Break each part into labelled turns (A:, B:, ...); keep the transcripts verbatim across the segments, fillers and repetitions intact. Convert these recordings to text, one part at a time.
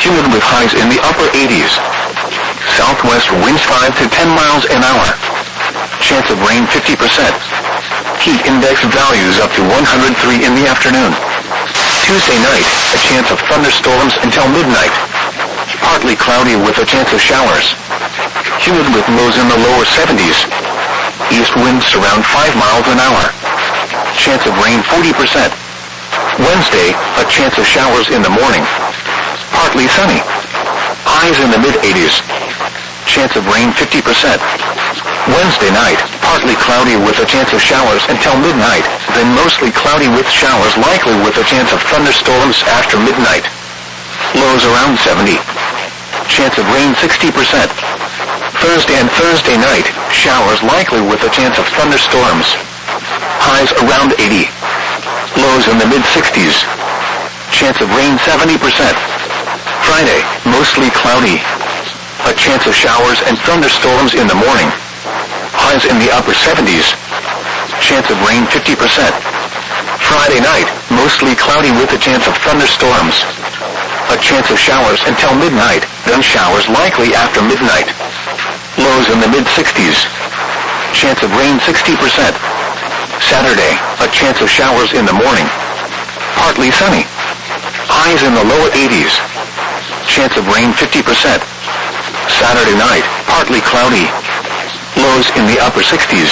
A: Humid with highs in the upper eighties. Southwest winds five to ten miles an hour. Chance of rain fifty percent. Heat index values up to one hundred three in the afternoon. Tuesday night, a chance of thunderstorms until midnight. Partly cloudy with a chance of showers. Humid with lows in the lower seventies. East winds around five miles an hour. Chance of rain forty percent. Wednesday, a chance of showers in the morning. Partly sunny. Highs in the mid-eighties. Chance of rain fifty percent. Wednesday night, partly cloudy with a chance of showers until midnight, then mostly cloudy with showers likely with a chance of thunderstorms after midnight. Lows around seventy. Chance of rain sixty percent. Thursday and Thursday night, showers likely with a chance of thunderstorms. Highs around eighty. Lows in the mid-sixties. Chance of rain seventy percent. Friday, mostly cloudy. A chance of showers and thunderstorms in the morning. Highs in the upper seventies. Chance of rain fifty percent. Friday night, mostly cloudy with a chance of thunderstorms. A chance of showers until midnight, then showers likely after midnight. Lows in the mid-sixties. Chance of rain sixty percent. Saturday, a chance of showers in the morning. Partly sunny. Highs in the lower eighties. Chance of rain fifty percent. Saturday night, partly cloudy. Lows in the upper sixties.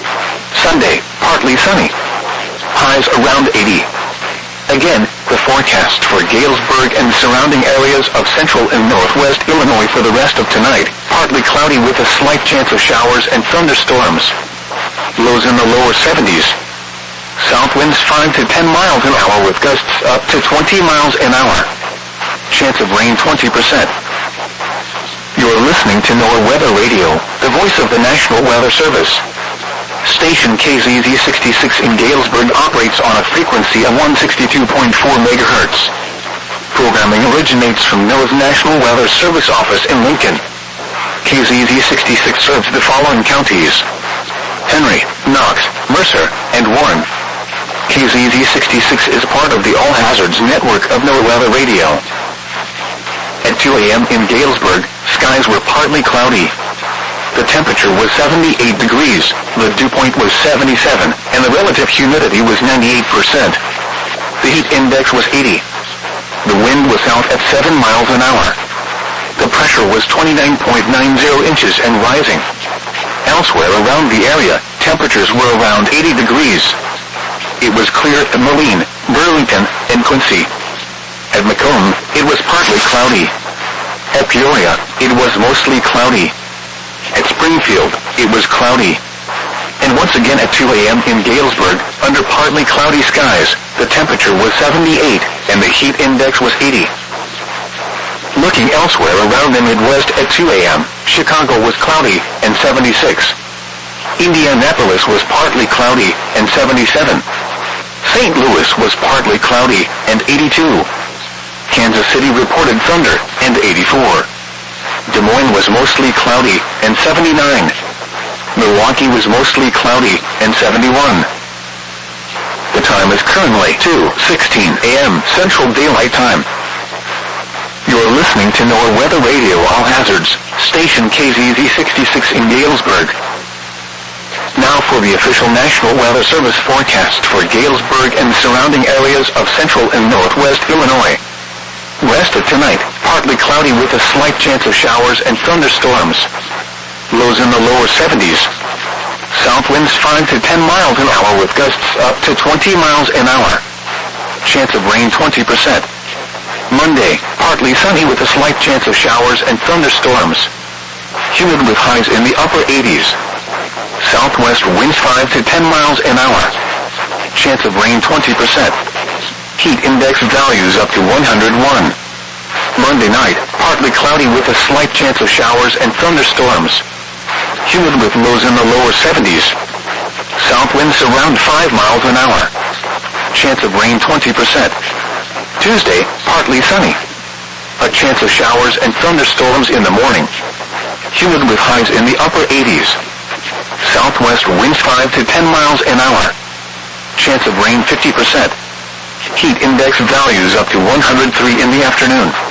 A: Sunday, partly sunny. Highs around eighty. Again, the forecast for Galesburg and surrounding areas of central and northwest Illinois for the rest of tonight. Partly cloudy with a slight chance of showers and thunderstorms. Lows in the lower seventies. South winds five to ten miles an hour with gusts up to twenty miles an hour. Chance of rain twenty percent. You're listening to NOAA Weather Radio, the voice of the National Weather Service. Station K Z Z sixty-six in Galesburg operates on a frequency of one sixty-two point four megahertz. Programming originates from NOAA's National Weather Service office in Lincoln. K Z Z sixty-six serves the following counties: Henry, Knox, Mercer, and Warren. K Z Z sixty-six is part of the All Hazards network of NOAA Weather Radio. At two a.m. in Galesburg, skies were partly cloudy. The temperature was seventy-eight degrees, the dew point was seventy-seven, and the relative humidity was ninety-eight percent. The heat index was eighty. The wind was south at seven miles an hour. The pressure was twenty-nine point nine zero inches and rising. Elsewhere around the area, temperatures were around eighty degrees. It was clear at Moline, Burlington, and Quincy. At Macomb, it was partly cloudy. At Peoria, it was mostly cloudy. At Springfield, it was cloudy. And once again at two a.m. in Galesburg, under partly cloudy skies, the temperature was seventy-eight, and the heat index was eighty. Looking elsewhere around the Midwest at two a.m., Chicago was cloudy, and seventy-six. Indianapolis was partly cloudy, and seventy-seven. Saint Louis was partly cloudy, and eighty-two. Kansas City reported thunder, and eighty-four. Des Moines was mostly cloudy, and seventy-nine. Milwaukee was mostly cloudy, and seventy-one. The time is currently two sixteen a.m. Central Daylight Time. You're listening to NOAA Weather Radio All Hazards, station K Z Z sixty-six in Galesburg. Now for the official National Weather Service forecast for Galesburg and surrounding areas of central and northwest Illinois. Rest of tonight, partly cloudy with a slight chance of showers and thunderstorms. Lows in the lower seventies. South winds five to ten miles an hour with gusts up to twenty miles an hour. Chance of rain twenty percent. Monday, partly sunny with a slight chance of showers and thunderstorms. Humid with highs in the upper eighties. Southwest winds five to ten miles an hour. Chance of rain twenty percent. Heat index values up to one hundred one. Monday night, partly cloudy with a slight chance of showers and thunderstorms. Humid with lows in the lower seventies. South winds around five miles an hour. Chance of rain twenty percent. Tuesday, partly sunny. A chance of showers and thunderstorms in the morning. Humid with highs in the upper eighties. Southwest winds five to ten miles an hour. Chance of rain fifty percent. Heat index values up to one hundred three in the afternoon.